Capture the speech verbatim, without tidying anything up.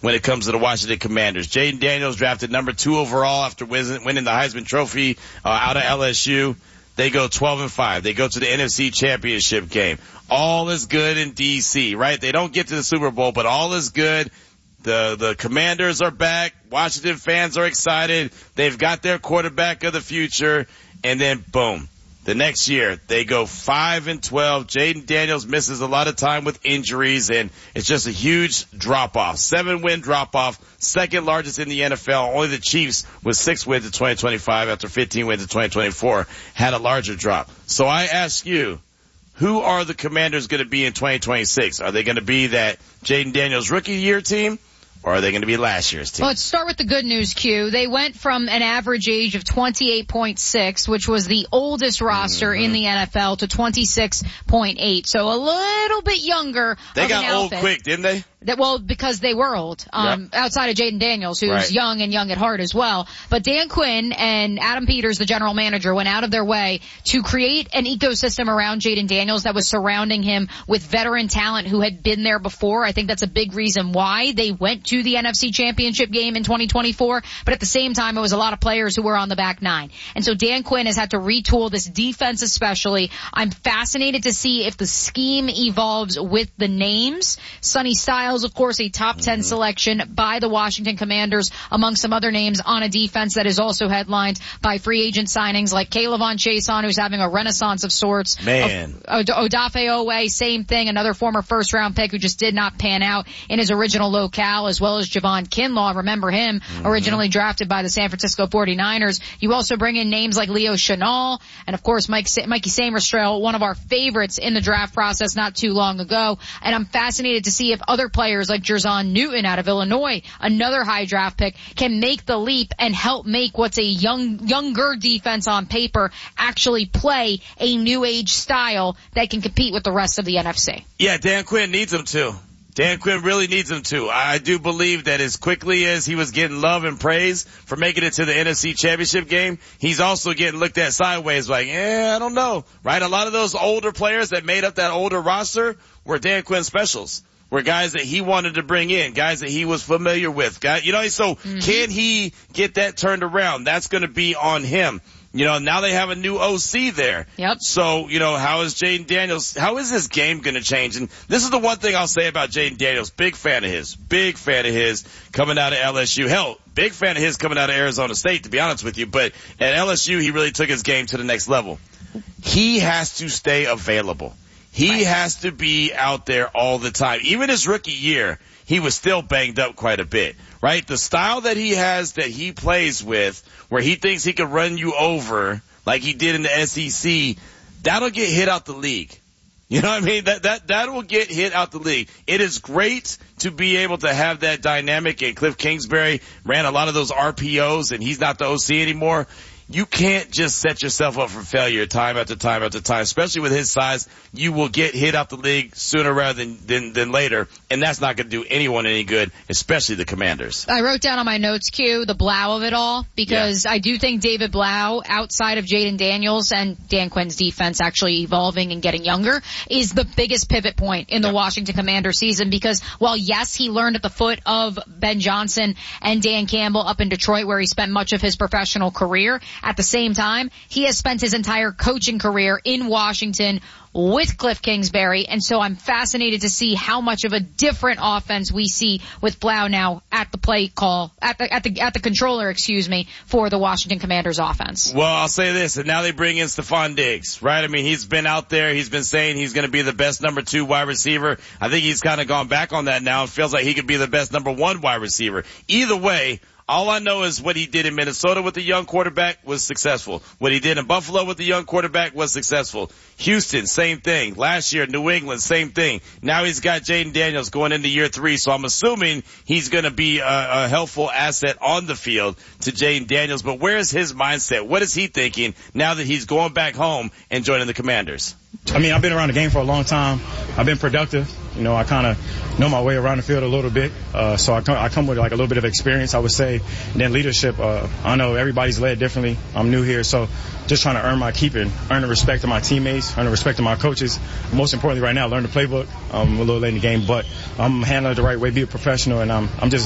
when it comes to the Washington Commanders. Jaden Daniels drafted number two overall after winning the Heisman Trophy uh, out of L S U. They go twelve and five. They go to the N F C Championship game. All is good in D C, right? They don't get to the Super Bowl, but all is good. The, the Commanders are back. Washington fans are excited. They've got their quarterback of the future. And then boom. The next year, they go five and twelve. Jaden Daniels misses a lot of time with injuries, and it's just a huge drop-off. Seven-win drop-off, second largest in the N F L. Only the Chiefs, with six wins in twenty twenty-five after fifteen wins in twenty twenty-four, had a larger drop. So I ask you, who are the Commanders going to be in twenty twenty-six? Are they going to be that Jaden Daniels rookie year team? Or are they going to be last year's team? Well, let's start with the good news, Q. They went from an average age of twenty-eight point six, which was the oldest roster mm-hmm. in the N F L, to twenty-six point eight. So a little bit younger. They got old quick, didn't they? That, well, because they were old, um, yep. outside of Jaden Daniels, who's right. young and young at heart as well. But Dan Quinn and Adam Peters, the general manager, went out of their way to create an ecosystem around Jaden Daniels that was surrounding him with veteran talent who had been there before. I think that's a big reason why they went to the N F C Championship game in twenty twenty-four. But at the same time, it was a lot of players who were on the back nine. And so Dan Quinn has had to retool this defense especially. I'm fascinated to see if the scheme evolves with the names. Sonny Styles, of course, a top ten mm-hmm. selection by the Washington Commanders, among some other names on a defense that is also headlined by free agent signings like Kayvon Chaisson, who's having a renaissance of sorts. Man. O- Odafe Owe, same thing, another former first-round pick who just did not pan out in his original locale, as well as Javon Kinlaw. Remember him, mm-hmm. originally drafted by the San Francisco forty-niners. You also bring in names like Leo Chenal, and of course Mike, Mikey Samerstrail, one of our favorites in the draft process not too long ago. And I'm fascinated to see if other players like Jerzon Newton out of Illinois, another high draft pick, can make the leap and help make what's a young, younger defense on paper actually play a new age style that can compete with the rest of the N F C. Yeah, Dan Quinn needs them to. Dan Quinn really needs him to. I do believe that as quickly as he was getting love and praise for making it to the N F C Championship game, he's also getting looked at sideways like, eh, I don't know, right? A lot of those older players that made up that older roster were Dan Quinn specials, were guys that he wanted to bring in, guys that he was familiar with. Guys, you know, so mm-hmm. can he get that turned around? That's going to be on him. You know, now they have a new O C there. Yep. So, you know, how is Jaden Daniels, how is his game going to change? And this is the one thing I'll say about Jaden Daniels. Big fan of his. Big fan of his coming out of L S U. Hell, big fan of his coming out of Arizona State, to be honest with you. But at L S U, he really took his game to the next level. He has to stay available. He right. has to be out there all the time. Even his rookie year, he was still banged up quite a bit, right? The style that he has that he plays with, where he thinks he can run you over like he did in the S E C, that'll get hit out the league. You know what I mean? That, that, that will get hit out the league. It is great to be able to have that dynamic, and Cliff Kingsbury ran a lot of those R P Os and he's not the O C anymore. You can't just set yourself up for failure time after time after time, especially with his size. You will get hit out the league sooner rather than, than, than later, and that's not going to do anyone any good, especially the Commanders. I wrote down on my notes, Q, the Blau of it all, because yeah. I do think David Blau, outside of Jaden Daniels and Dan Quinn's defense actually evolving and getting younger, is the biggest pivot point in the yeah. Washington Commander season, because while, yes, he learned at the foot of Ben Johnson and Dan Campbell up in Detroit, where he spent much of his professional career, at the same time, he has spent his entire coaching career in Washington with Cliff Kingsbury, and so I'm fascinated to see how much of a different offense we see with Blau now at the play call, at the, at the, at the controller, excuse me, for the Washington Commanders offense. Well, I'll say this, and now they bring in Stephon Diggs, right? I mean, he's been out there, he's been saying he's going to be the best number two wide receiver. I think he's kind of gone back on that now and feels like he could be the best number one wide receiver. Either way, all I know is what he did in Minnesota with the young quarterback was successful. What he did in Buffalo with the young quarterback was successful. Houston, same thing. Last year, New England, same thing. Now he's got Jaden Daniels going into year three, so I'm assuming he's going to be a, a helpful asset on the field to Jaden Daniels. But where is his mindset? What is he thinking now that he's going back home and joining the Commanders? I mean, I've been around the game for a long time. I've been productive. You know, I kind of know my way around the field a little bit. Uh, so I come, I come with like a little bit of experience, I would say. And then leadership, uh, I know everybody's led differently. I'm new here, so just trying to earn my keep and earn the respect of my teammates, earn the respect of my coaches. Most importantly right now, learn the playbook. I'm a little late in the game, but I'm handling it the right way, be a professional, and I'm, I'm just